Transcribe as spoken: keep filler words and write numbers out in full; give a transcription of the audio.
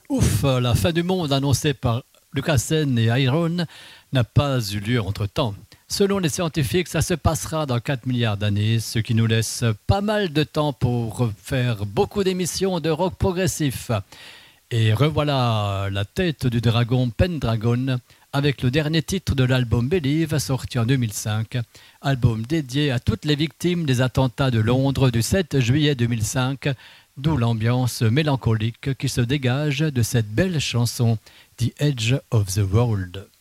Ouf, la fin du monde annoncée par Lucasen et Iron n'a pas eu lieu entre-temps. Selon les scientifiques, ça se passera dans quatre milliards d'années, ce qui nous laisse pas mal de temps pour faire beaucoup d'émissions de rock progressif. Et revoilà la tête du dragon Pendragon avec le dernier titre de l'album Believe sorti en deux mille cinq, album dédié à toutes les victimes des attentats de Londres du sept juillet deux mille cinq, d'où l'ambiance mélancolique qui se dégage de cette belle chanson The Edge of the World.